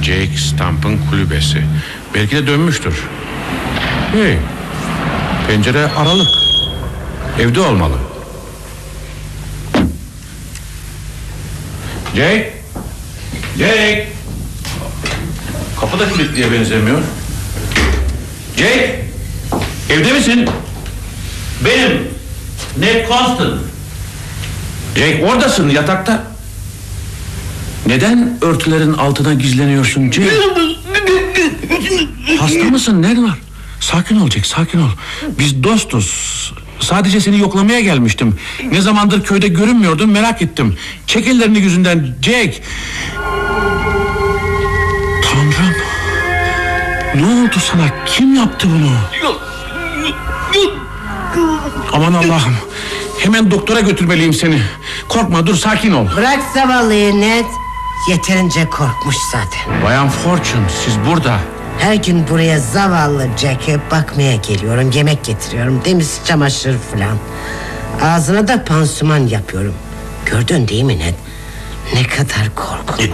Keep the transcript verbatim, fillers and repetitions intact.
Jake Stamp'ın kulübesi. Belki de dönmüştür. Hey, pencere aralık. Evde olmalı. Jake, Jake. Kapı da kilitliye benzemiyor. Jake, evde misin? Benim, Ned Constant. Jake, oradasın, yatakta. Neden örtülerin altına gizleniyorsun Jake? Hasta mısın? Ne var? Sakin ol Jake, sakin ol. Biz dostuz. Sadece seni yoklamaya gelmiştim. Ne zamandır köyde görünmüyordun, merak ettim. Çek ellerini yüzünden Jake. Tanrım, ne oldu sana? Kim yaptı bunu? Aman Allah'ım, hemen doktora götürmeliyim seni. Korkma, dur, sakin ol. Bırak zavallıyı Ned. Yeterince korkmuş zaten. Bayan Fortune, siz burada. Her gün buraya zavallı Jack'e bakmaya geliyorum. Yemek getiriyorum, temiz çamaşır falan. Ağzına da pansuman yapıyorum. Gördün değil mi Ned? Ne kadar korkunç.